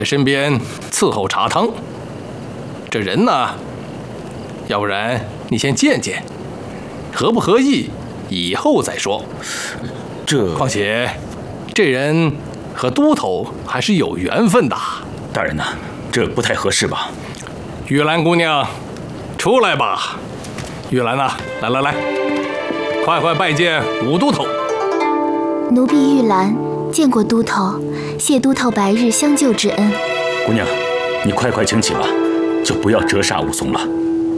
身边伺候茶汤。这人呢，要不然你先见见，合不合意以后再说。况且这人和都头还是有缘分的。 大人呐，这不太合适吧？ 玉兰姑娘，出来吧。玉兰呐，来，快拜见武都头。 奴婢玉兰见过都头，谢都头白日相救之恩。 姑娘，你快请起吧，就不要折煞武松了。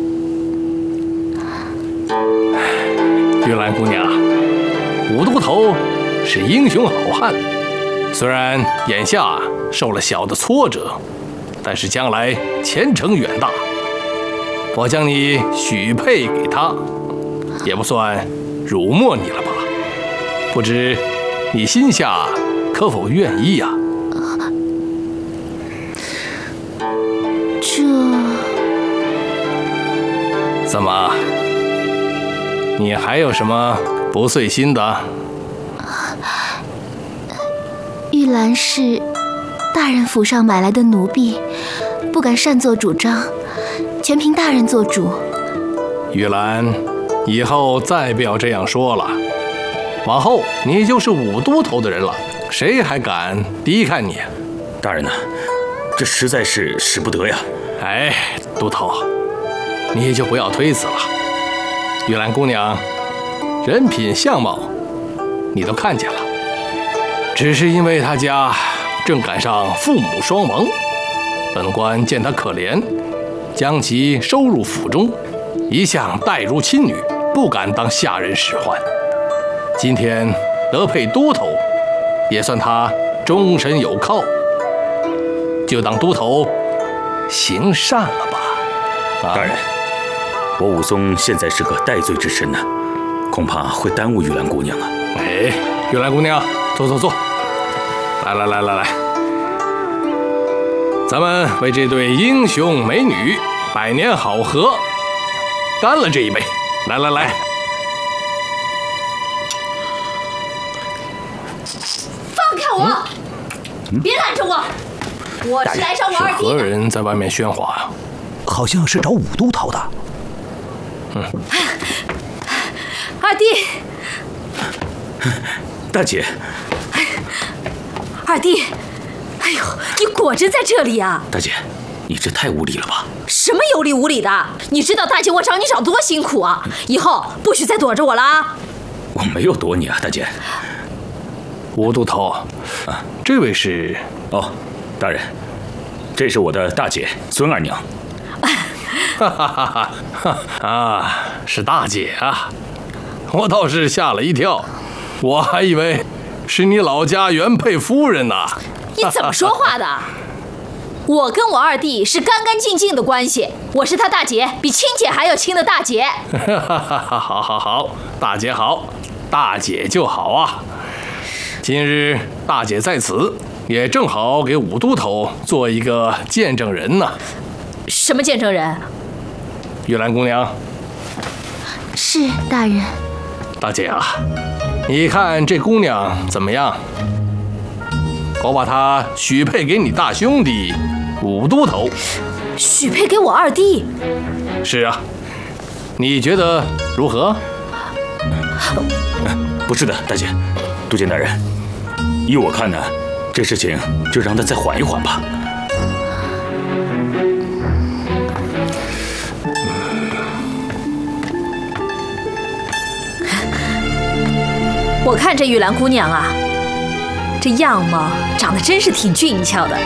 玉兰姑娘，武都头是英雄好汉，虽然眼下受了小的挫折，但是将来前程远大。我将你许配给他，也不算辱没你了吧？不知你心下可否愿意呀？怎么？你还有什么不遂心的？ 玉兰是大人府上买来的奴婢，不敢擅作主张，全凭大人做主。 玉兰，以后再不要这样说了。往后你就是武都头的人了，谁还敢低看你？ 大人呐，这实在是使不得呀。 哎，都头，你也就不要推辞了。玉兰姑娘，人品相貌你都看见了，只是因为她家正赶上父母双亡，本官见她可怜，将其收入府中，一向待如亲女，不敢当下人使唤。今天得配都头，也算她终身有靠，就当都头行善了吧。 大人，我武松现在是个戴罪之身呢，恐怕会耽误玉兰姑娘啊。 哎，玉兰姑娘，坐，来，咱们为这对英雄美女百年好合，干了这一杯！来， 放开我！别拦着我！我是来找我二弟的。 何人在外面喧哗呀？ 好像是找武都头的。 二弟， 大姐， 二弟，哎呦，你果真在这里啊！ 大姐，你这太无礼了吧？ 什么有理无理的？你知道大姐我找你找多辛苦啊！以后不许再躲着我了啊！ 我没有躲你啊，大姐。 武都头，这位是？ 哦，大人，这是我的大姐孙二娘。 是大姐啊！我倒是吓了一跳，我还以为是你老家原配夫人呢。 你怎么说话的？我跟我二弟是干干净净的关系，我是他大姐，比亲姐还要亲的大姐。 好，大姐好，大姐就好啊。今日大姐在此，也正好给武都头做一个见证人呢。 什么见证人？ 玉兰姑娘。 是大人。 大姐啊，你看这姑娘怎么样？我把她许配给你大兄弟武都头。 许配给我二弟？ 是啊，你觉得如何？ 不是的，大姐，督监大人，依我看呢，这事情就让他再缓一缓吧。 我看这玉兰姑娘啊，这样貌长得真是挺俊俏的。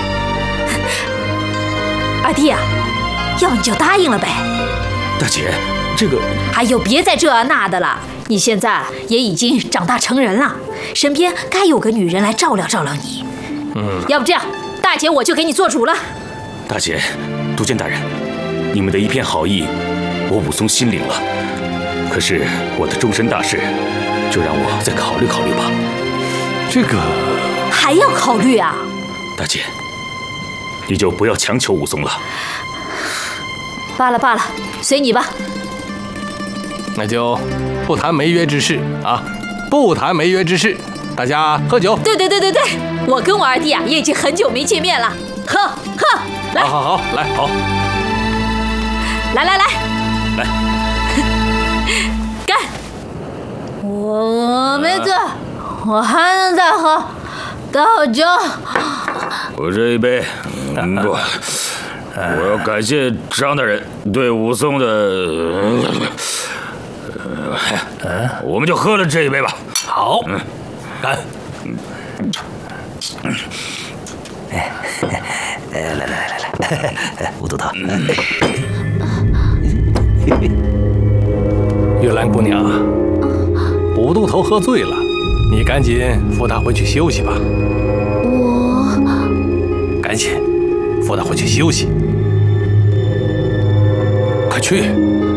二弟啊，要你就答应了呗。 大姐，这个…… 哎呦，别再这那的了。你现在也已经长大成人了，身边该有个女人来照料照料你。要不这样，大姐我就给你做主了。 大姐，督监大人，你们的一片好意，我武松心领了。可是我的终身大事，就让我再考虑考虑吧。 这个还要考虑啊？ 大姐，你就不要强求武松了。 罢了，随你吧。 那就不谈没约之事啊，不谈没约之事，大家喝酒。 对，我跟我二弟啊也已经很久没见面了， 喝，来， 好，来，好， 来， 来， 干！我没醉，我还能再喝，倒酒。 我这一杯，不，我要感谢张大人对武松的，我们就喝了这一杯吧。 好，干！ 来，武都头。 玉兰姑娘，武都头喝醉了，你赶紧扶他回去休息吧。赶紧扶他回去休息，快去！